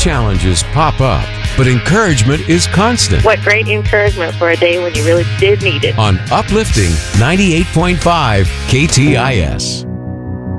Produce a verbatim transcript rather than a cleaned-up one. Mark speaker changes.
Speaker 1: challenges pop up, but encouragement is constant.
Speaker 2: What great encouragement for a day when you really did need it.
Speaker 1: On Uplifting ninety-eight point five K T I S.